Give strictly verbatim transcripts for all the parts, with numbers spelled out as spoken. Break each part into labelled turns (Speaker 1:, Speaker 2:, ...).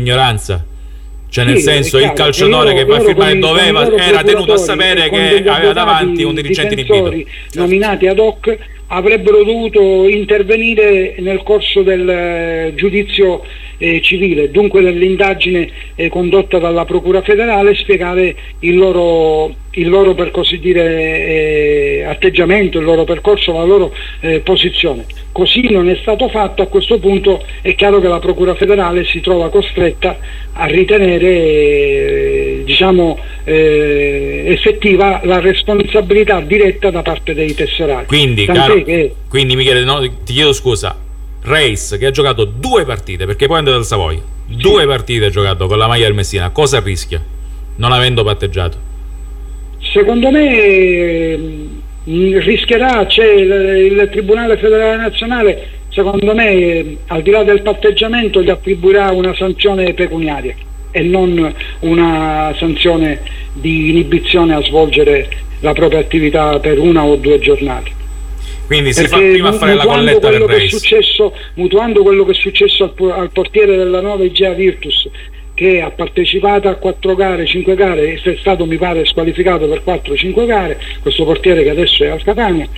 Speaker 1: ignoranza. Cioè, nel
Speaker 2: Sì,
Speaker 1: senso, il calciatore che poi firmare doveva, era tenuto a sapere che aveva davanti un dirigente inibito.
Speaker 2: Nominati ad hoc avrebbero dovuto intervenire nel corso del eh, giudizio eh, civile, dunque dell'indagine eh, condotta dalla Procura federale, spiegare il loro, il loro per così dire eh, atteggiamento, il loro percorso, la loro eh, posizione. Così non è stato fatto. A questo punto è chiaro che la Procura federale si trova costretta a ritenere eh, diciamo eh, effettiva la responsabilità diretta da parte dei tesserati.
Speaker 1: Quindi, caro, che... quindi Michele, no, ti chiedo scusa, Reis, che ha giocato due partite, perché poi è andato al Savoia, sì. due partite ha giocato con la maglia del Messina, cosa rischia non avendo patteggiato?
Speaker 2: Secondo me mh, rischierà, c'è il, il Tribunale Federale Nazionale, secondo me al di là del patteggiamento gli attribuirà una sanzione pecuniaria e non una sanzione di inibizione a svolgere la propria attività per una o due giornate.
Speaker 1: Quindi si fa prima a fare la colletta del Reis.
Speaker 2: Successo, mutuando quello che è successo al, al portiere della nuova Igea Virtus, che ha partecipato a quattro gare, cinque gare, e è stato mi pare squalificato per quattro o cinque gare, questo portiere che adesso è al Catania,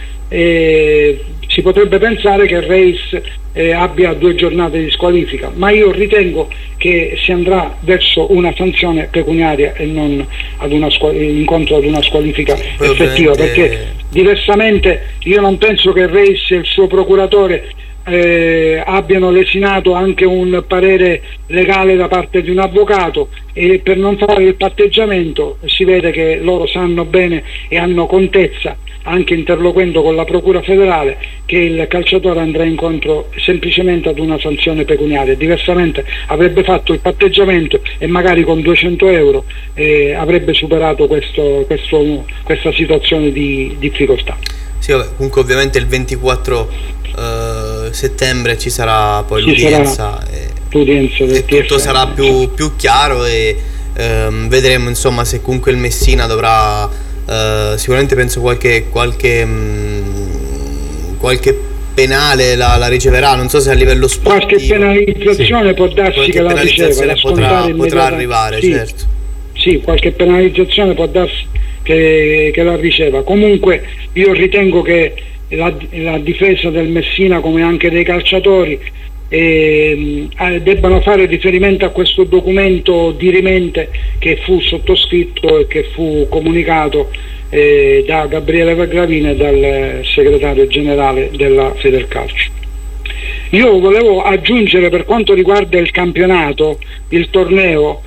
Speaker 2: e si potrebbe pensare che il Reis eh, abbia due giornate di squalifica, ma io ritengo che si andrà verso una sanzione pecuniaria e non ad una incontro ad una squalifica effettiva, perché diversamente io non penso che il Reis e il suo procuratore Eh, abbiano lesinato anche un parere legale da parte di un avvocato, e per non fare il patteggiamento si vede che loro sanno bene e hanno contezza, anche interloquendo con la Procura federale, che il calciatore andrà incontro semplicemente ad una sanzione pecuniaria. Diversamente avrebbe fatto il patteggiamento e magari con duecento euro eh, avrebbe superato questo, questo, questa situazione di difficoltà.
Speaker 3: Sì, vabbè, comunque ovviamente il ventiquattro Uh, settembre ci sarà poi
Speaker 2: ci
Speaker 3: l'udienza
Speaker 2: sarà
Speaker 3: e,
Speaker 2: l'udienza
Speaker 3: e tutto sarà più, più chiaro e um, vedremo insomma se comunque il Messina dovrà uh, sicuramente penso qualche qualche um, qualche penale la, la riceverà, non so se a livello sportivo
Speaker 2: qualche penalizzazione sì. può darsi qualche che la riceva,
Speaker 3: potrà, potrà arrivare
Speaker 2: sì.
Speaker 3: certo
Speaker 2: sì, qualche penalizzazione può darsi che, che la riceva. Comunque io ritengo che La, la difesa del Messina, come anche dei calciatori, eh, debbano fare riferimento a questo documento dirimente che fu sottoscritto e che fu comunicato eh, da Gabriele Gravina e dal segretario generale della Federcalcio. Io volevo aggiungere, per quanto riguarda il campionato, il torneo,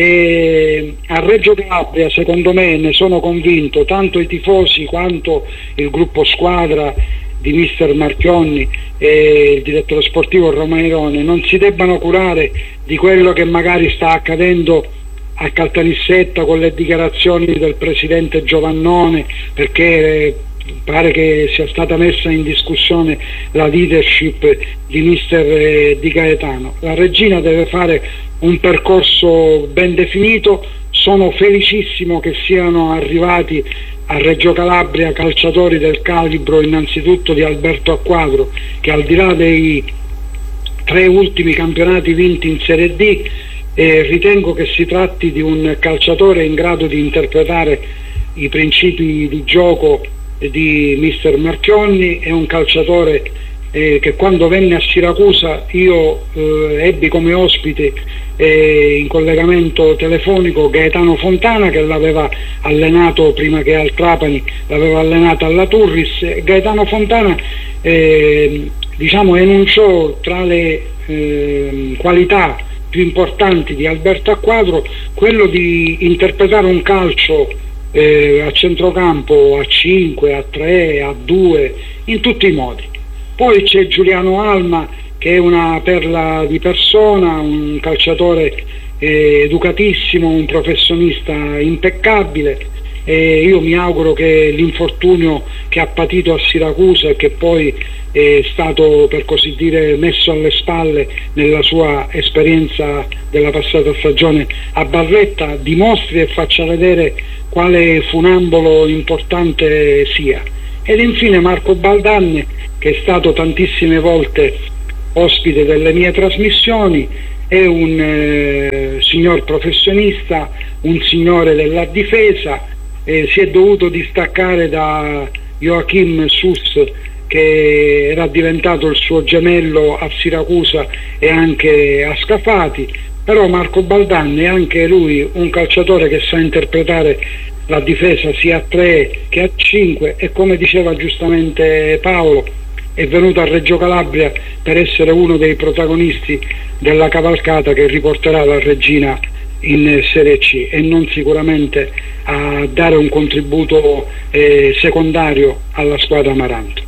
Speaker 2: E a Reggio Calabria, secondo me, ne sono convinto, tanto i tifosi quanto il gruppo squadra di mister Marchionni e il direttore sportivo Romairone non si debbano curare di quello che magari sta accadendo a Caltanissetta con le dichiarazioni del presidente Giovannone, perché pare che sia stata messa in discussione la leadership di mister Di Gaetano. La Regina deve fare un percorso ben definito. Sono felicissimo che siano arrivati a Reggio Calabria calciatori del calibro innanzitutto di Alberto Acquadro, che al di là dei tre ultimi campionati vinti in Serie D eh, ritengo che si tratti di un calciatore in grado di interpretare i principi di gioco di mister Marchionni. È un calciatore eh, che quando venne a Siracusa io eh, ebbi come ospite eh, in collegamento telefonico Gaetano Fontana, che l'aveva allenato prima che al Trapani, l'aveva allenato alla Turris. Gaetano Fontana eh, diciamo enunciò tra le eh, qualità più importanti di Alberto Acquadro quello di interpretare un calcio eh, a centrocampo a cinque, a tre, a due, in tutti i modi. Poi c'è Giuliano Alma, che è una perla di persona, un calciatore eh, educatissimo, un professionista impeccabile, e io mi auguro che l'infortunio che ha patito a Siracusa e che poi è stato per così dire messo alle spalle nella sua esperienza della passata stagione a Barletta dimostri e faccia vedere quale funambolo importante sia. Ed infine Marco Baldanne, che è stato tantissime volte ospite delle mie trasmissioni è un eh, signor professionista, un signore della difesa, eh, si è dovuto distaccare da Joachim Suss, che era diventato il suo gemello a Siracusa e anche a Scafati, però Marco Baldan è anche lui un calciatore che sa interpretare la difesa sia a tre che a cinque, e come diceva giustamente Paolo, è venuto a Reggio Calabria per essere uno dei protagonisti della cavalcata che riporterà la Reggina in Serie C, e non sicuramente a dare un contributo eh, secondario alla squadra Amaranto.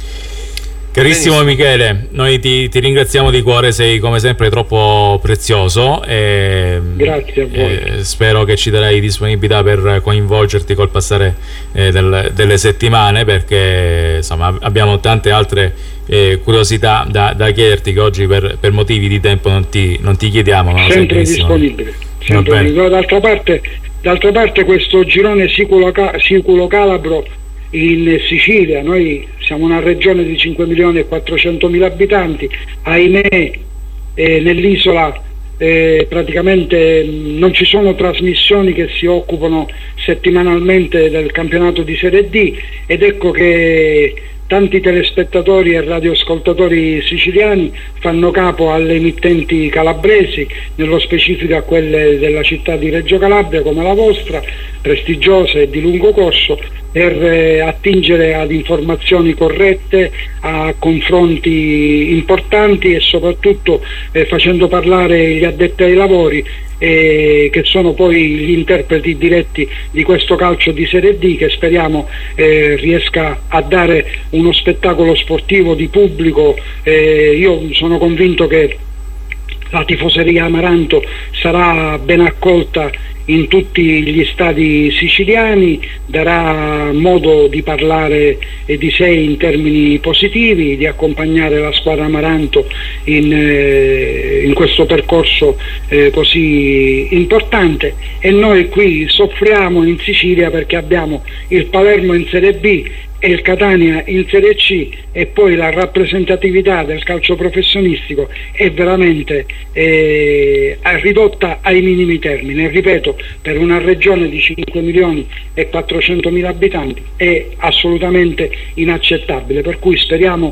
Speaker 1: Carissimo Michele, noi ti, ti ringraziamo di cuore, sei come sempre troppo prezioso e,
Speaker 2: grazie a voi.
Speaker 1: E spero che ci darai disponibilità per coinvolgerti col passare eh, del, delle settimane, perché insomma abbiamo tante altre eh, curiosità da, da chiederti, che oggi per, per motivi di tempo non ti, non ti chiediamo, ma
Speaker 2: sempre disponibile, sempre disponibile. D'altra parte, d'altra parte questo girone siculo-calabro in Sicilia, noi siamo una regione di cinque milioni e quattrocentomila abitanti, ahimè eh, nell'isola eh, praticamente mh, non ci sono trasmissioni che si occupano settimanalmente del campionato di Serie D, ed ecco che tanti telespettatori e radioascoltatori siciliani fanno capo alle emittenti calabresi, nello specifico a quelle della città di Reggio Calabria come la vostra, prestigiose e di lungo corso, per eh, attingere ad informazioni corrette, a confronti importanti e soprattutto eh, facendo parlare gli addetti ai lavori, eh, che sono poi gli interpreti diretti di questo calcio di Serie D, che speriamo eh, riesca a dare uno spettacolo sportivo di pubblico. Eh, io sono convinto che la tifoseria Amaranto sarà ben accolta in tutti gli stadi siciliani, darà modo di parlare di sé in termini positivi, di accompagnare la squadra Amaranto in, eh, in questo percorso eh, così importante, e noi qui soffriamo in Sicilia perché abbiamo il Palermo in Serie B e il Catania in Serie C, e poi la rappresentatività del calcio professionistico è veramente eh, ridotta ai minimi termini, e ripeto, per una regione di cinque milioni e quattrocentomila abitanti è assolutamente inaccettabile, per cui speriamo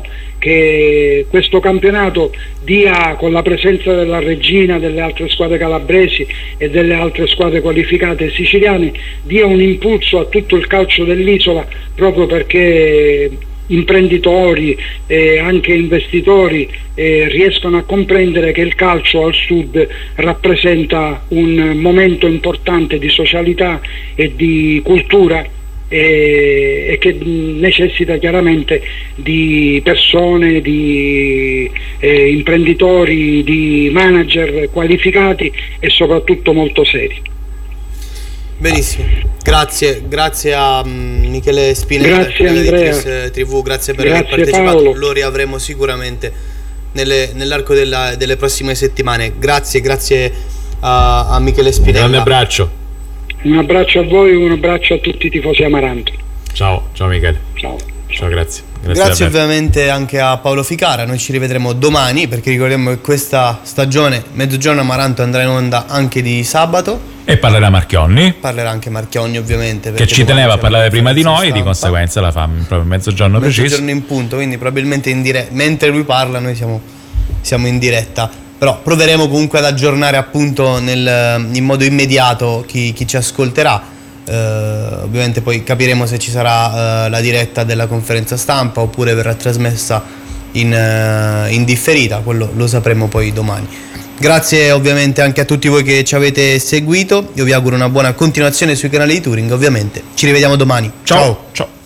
Speaker 2: che questo campionato dia, con la presenza della Reggina, delle altre squadre calabresi e delle altre squadre qualificate siciliane, dia un impulso a tutto il calcio dell'isola, proprio perché imprenditori e anche investitori eh, riescono a comprendere che il calcio al sud rappresenta un momento importante di socialità e di cultura, e, e che necessita chiaramente di persone, di eh, imprenditori, di manager qualificati e soprattutto molto seri.
Speaker 3: Benissimo, grazie, grazie a um, Michele Spinella,
Speaker 2: grazie Andrea,
Speaker 3: tivù, grazie per
Speaker 2: grazie
Speaker 3: aver partecipato,
Speaker 2: Paolo.
Speaker 3: Lo riavremo sicuramente nelle, nell'arco della, delle prossime settimane. Grazie, grazie a, a Michele Spinella.
Speaker 1: Un grande abbraccio.
Speaker 2: Un abbraccio a voi, un abbraccio a tutti i tifosi Amaranto.
Speaker 1: Ciao, ciao Michele.
Speaker 2: Ciao.
Speaker 1: Ciao, grazie. Grazie,
Speaker 3: grazie ovviamente anche a Paolo Ficara. Noi ci rivedremo domani, perché ricordiamo che questa stagione Mezzogiorno Amaranto andrà in onda anche di sabato.
Speaker 1: E parlerà Marchionni.
Speaker 3: Parlerà anche Marchionni ovviamente,
Speaker 1: che ci teneva a parlare prima di noi, stampa. Di conseguenza la fa proprio mezzogiorno preciso.
Speaker 3: Mezzogiorno in punto, quindi probabilmente in dire- mentre lui parla noi siamo, siamo in diretta. Però proveremo comunque ad aggiornare appunto nel, in modo immediato chi, chi ci ascolterà. Uh, ovviamente poi capiremo se ci sarà uh, la diretta della conferenza stampa oppure verrà trasmessa in, uh, in differita, quello lo sapremo poi domani. Grazie ovviamente anche a tutti voi che ci avete seguito, io vi auguro una buona continuazione sui canali di Touring, ovviamente ci rivediamo domani. Ciao, ciao.